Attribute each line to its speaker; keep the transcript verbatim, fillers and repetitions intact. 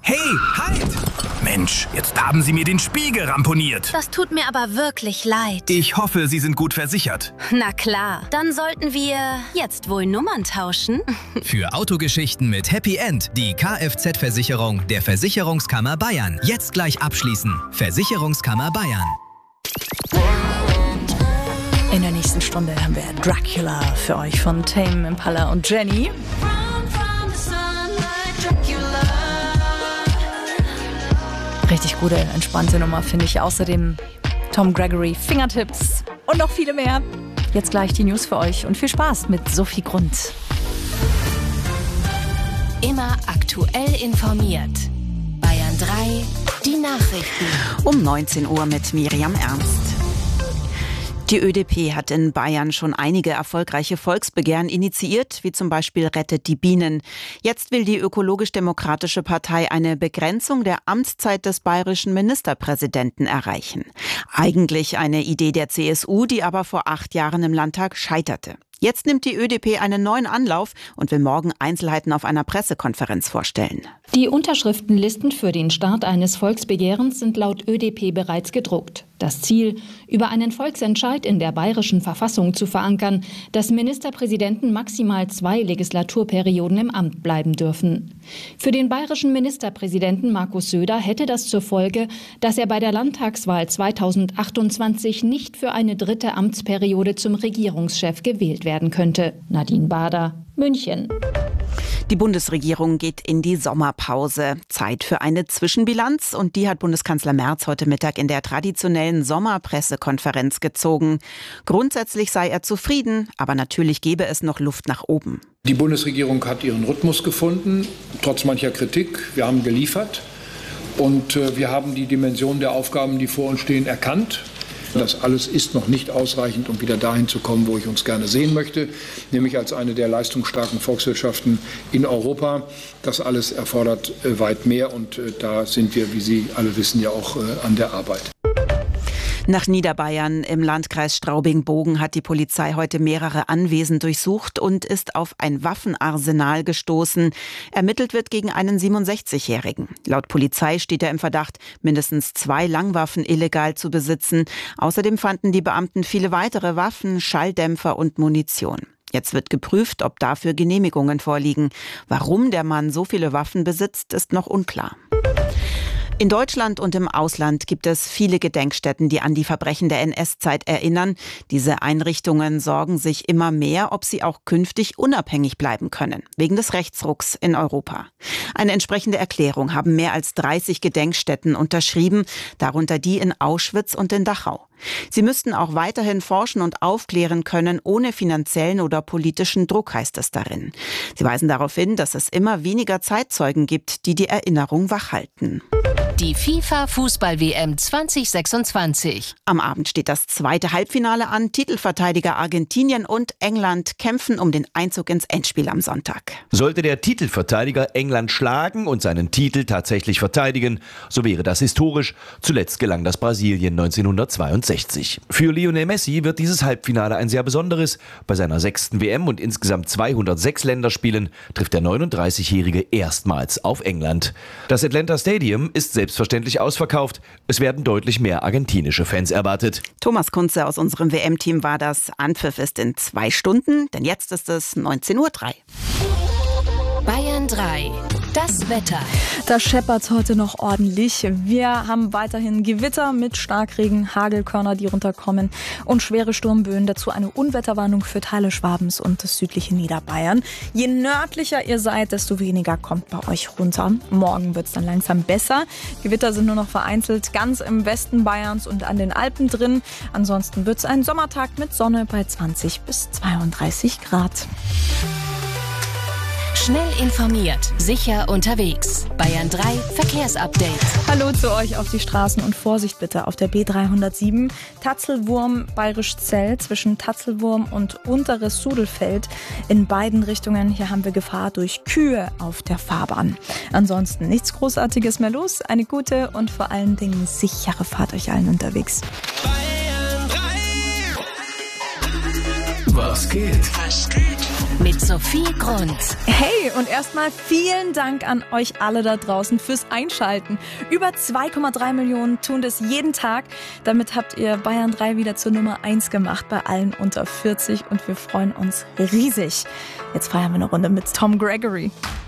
Speaker 1: Hey, halt! Mensch, jetzt haben Sie mir den Spiegel ramponiert.
Speaker 2: Das tut mir aber wirklich leid.
Speaker 1: Ich hoffe, Sie sind gut versichert.
Speaker 2: Na klar, dann sollten wir jetzt wohl Nummern tauschen.
Speaker 3: Für Autogeschichten mit Happy End die Kfz-Versicherung der Versicherungskammer Bayern. Jetzt gleich abschließen. Versicherungskammer Bayern.
Speaker 4: In der nächsten Stunde haben wir Dracula für euch von Tame Impala und Jenny. Richtig gute, entspannte Nummer, finde ich. Außerdem Tom Gregory, Fingertips und noch viele mehr. Jetzt gleich die News für euch und viel Spaß mit Sophie Grund.
Speaker 5: Immer aktuell informiert. Bayern drei, die Nachrichten.
Speaker 6: Um neunzehn Uhr mit Miriam Ernst. Die Ö D P hat in Bayern schon einige erfolgreiche Volksbegehren initiiert, wie zum Beispiel Rettet die Bienen. Jetzt will die ökologisch-demokratische Partei eine Begrenzung der Amtszeit des bayerischen Ministerpräsidenten erreichen. Eigentlich eine Idee der C S U, die aber vor acht Jahren im Landtag scheiterte. Jetzt nimmt die Ö D P einen neuen Anlauf und will morgen Einzelheiten auf einer Pressekonferenz vorstellen.
Speaker 7: Die Unterschriftenlisten für den Start eines Volksbegehrens sind laut Ö D P bereits gedruckt. Das Ziel, über einen Volksentscheid in der bayerischen Verfassung zu verankern, dass Ministerpräsidenten maximal zwei Legislaturperioden im Amt bleiben dürfen. Für den bayerischen Ministerpräsidenten Markus Söder hätte das zur Folge, dass er bei der Landtagswahl zweitausendachtundzwanzig nicht für eine dritte Amtsperiode zum Regierungschef gewählt werden könnte. Nadine Bader, München.
Speaker 6: Die Bundesregierung geht in die Sommerpause. Zeit für eine Zwischenbilanz und die hat Bundeskanzler Merz heute Mittag in der traditionellen Sommerpressekonferenz gezogen. Grundsätzlich sei er zufrieden, aber natürlich gäbe es noch Luft nach oben.
Speaker 8: Die Bundesregierung hat ihren Rhythmus gefunden, trotz mancher Kritik. Wir haben geliefert und wir haben die Dimension der Aufgaben, die vor uns stehen, erkannt. Das alles ist noch nicht ausreichend, um wieder dahin zu kommen, wo ich uns gerne sehen möchte, nämlich als eine der leistungsstarken Volkswirtschaften in Europa. Das alles erfordert weit mehr und da sind wir, wie Sie alle wissen, ja auch an der Arbeit.
Speaker 6: Nach Niederbayern im Landkreis Straubing-Bogen hat die Polizei heute mehrere Anwesen durchsucht und ist auf ein Waffenarsenal gestoßen. Ermittelt wird gegen einen siebenundsechzigjährigen. Laut Polizei steht er im Verdacht, mindestens zwei Langwaffen illegal zu besitzen. Außerdem fanden die Beamten viele weitere Waffen, Schalldämpfer und Munition. Jetzt wird geprüft, ob dafür Genehmigungen vorliegen. Warum der Mann so viele Waffen besitzt, ist noch unklar. In Deutschland und im Ausland gibt es viele Gedenkstätten, die an die Verbrechen der N S-Zeit erinnern. Diese Einrichtungen sorgen sich immer mehr, ob sie auch künftig unabhängig bleiben können, wegen des Rechtsrucks in Europa. Eine entsprechende Erklärung haben mehr als dreißig Gedenkstätten unterschrieben, darunter die in Auschwitz und in Dachau. Sie müssten auch weiterhin forschen und aufklären können, ohne finanziellen oder politischen Druck, heißt es darin. Sie weisen darauf hin, dass es immer weniger Zeitzeugen gibt, die die Erinnerung wachhalten.
Speaker 5: Die FIFA-Fußball-W M zwanzig sechsundzwanzig.
Speaker 6: Am Abend steht das zweite Halbfinale an. Titelverteidiger Argentinien und England kämpfen um den Einzug ins Endspiel am Sonntag.
Speaker 9: Sollte der Titelverteidiger England schlagen und seinen Titel tatsächlich verteidigen, so wäre das historisch. Zuletzt gelang das Brasilien neunzehnhundertzweiundsechzig. Für Lionel Messi wird dieses Halbfinale ein sehr besonderes. Bei seiner sechsten W M und insgesamt zweihundertsechs Länderspielen trifft der neununddreißigjährige erstmals auf England. Das Atlanta Stadium ist selbstverständlich ausverkauft. Es werden deutlich mehr argentinische Fans erwartet.
Speaker 6: Thomas Kunze aus unserem W M-Team war das. Anpfiff ist in zwei Stunden, denn jetzt ist es neunzehn Uhr drei.
Speaker 5: Bayern drei. Das Wetter.
Speaker 4: Da scheppert heute noch ordentlich. Wir haben weiterhin Gewitter mit Starkregen, Hagelkörner, die runterkommen und schwere Sturmböen. Dazu eine Unwetterwarnung für Teile Schwabens und das südliche Niederbayern. Je nördlicher ihr seid, desto weniger kommt bei euch runter. Morgen wird es dann langsam besser. Gewitter sind nur noch vereinzelt ganz im Westen Bayerns und an den Alpen drin. Ansonsten wird es ein Sommertag mit Sonne bei zwanzig bis zweiunddreißig Grad.
Speaker 5: Schnell informiert, sicher unterwegs. Bayern drei Verkehrsupdate.
Speaker 4: Hallo zu euch auf die Straßen und Vorsicht bitte auf der B dreihundertsieben. Tatzelwurm, Bayerisch Zell zwischen Tatzelwurm und Unteres Sudelfeld. In beiden Richtungen, hier haben wir Gefahr durch Kühe auf der Fahrbahn. Ansonsten nichts Großartiges mehr los. Eine gute und vor allen Dingen sichere Fahrt euch allen unterwegs.
Speaker 1: Bayern drei. Was geht?
Speaker 5: Was geht? mit Sophie Grund.
Speaker 4: Hey, und erstmal vielen Dank an euch alle da draußen fürs Einschalten. Über zwei Komma drei Millionen tun das jeden Tag. Damit habt ihr Bayern drei wieder zur Nummer eins gemacht bei allen unter vierzig und wir freuen uns riesig. Jetzt feiern wir eine Runde mit Tom Gregory.